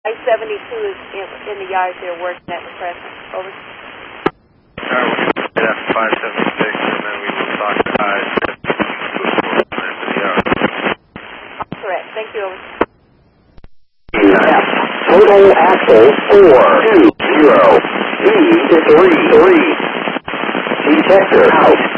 I-72 is in the yard they're working at the present. Over. Alright, we'll get after 576, and then we will talk to I-72. Correct. Thank you. Over. Total axle 420 V33. Detector out.